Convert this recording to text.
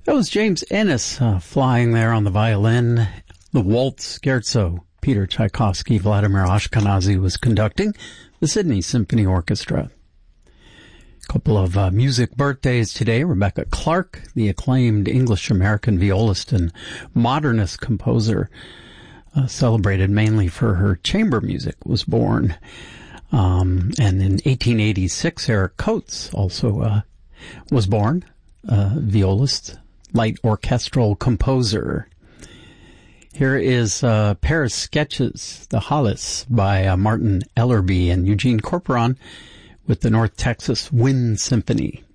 That was James Ennis flying there on the violin. The Waltz Scherzo, Peter Tchaikovsky, Vladimir Ashkenazy was conducting. The Sydney Symphony Orchestra. A couple of music birthdays today. Rebecca Clark, the acclaimed English-American violist and modernist composer, celebrated mainly for her chamber music, was born. And in 1886, Eric Coates also was born, violist, light orchestral composer. Here is Paris Sketches, The Hollis by Martin Ellerby and Eugene Corporon with the North Texas Wind Symphony.